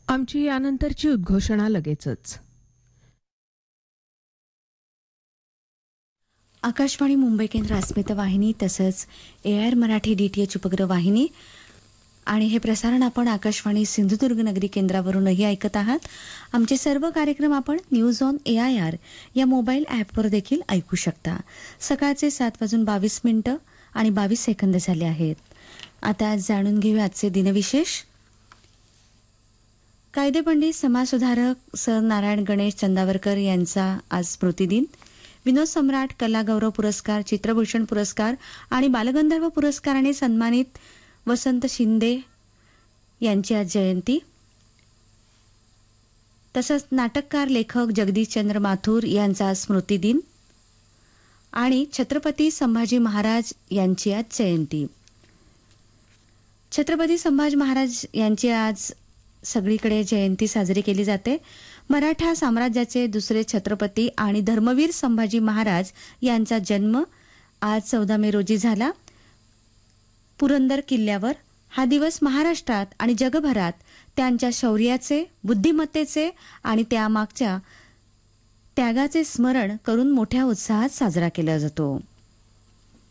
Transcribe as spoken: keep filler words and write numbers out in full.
आमची यानंतरची उद्घोषणा लगेचच. आकाशवाणी मुंबई केंद्र अस्मिता वाहिनी तसंच A R Marathi D T H उपग्रह वाहिनी आणि हे प्रसारण आपण आकाशवाणी सिंधुदुर्ग नगरी केंद्रावरूनही ऐकत आहात. आमचे सर्व कार्यक्रम आपण news on A I R या मोबाईल ॲपवर देखील ऐकू शकता. सकाळचे सात वाजून बावीस मिनिटं आणि बावीस सेकंद झाले आहेत. आता जाणून घेऊया आजचे दिनविशेष. कायदेपंडित समाजसुधारक सर नारायण गणेश चंदावरकर यांचा आज स्मृतिदिन. विनोद सम्राट कलागौरव पुरस्कार, चित्रभूषण पुरस्कार आणि बालगंधर्व पुरस्काराने सन्मानित वसंत शिंदे यांची आज जयंती. तसंच नाटककार लेखक जगदीशचंद्र माथुर यांचा आज स्मृतिदिन आणि छत्रपती संभाजी महाराज यांची आज जयंती. छत्रपती संभाजी महाराज यांची आज सगळीकडे जयंती साजरी केली जाते. मराठा साम्राज्याचे दुसरे छत्रपती आणि धर्मवीर संभाजी महाराज यांचा जन्म आज चौदा मे रोजी झाला. पुरंदर किल्ल्यावर हा दिवस महाराष्ट्रात आणि जगभरात त्यांच्या शौर्याचे, बुद्धिमत्तेचे आणि त्यामागच्या त्यागाचे स्मरण करून मोठ्या उत्साहात साजरा केला जातो.